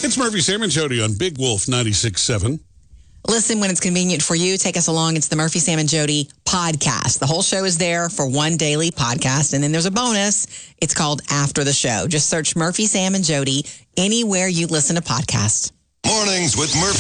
It's Murphy, Sam, and Jody on Big Wolf 96.7. Listen when it's convenient for you. Take us along. It's the Murphy, Sam, and Jody podcast. The whole show is there for one daily podcast. And then there's a bonus. It's called After the Show. Just search Murphy, Sam, and Jody anywhere you listen to podcasts. Mornings with Murphy.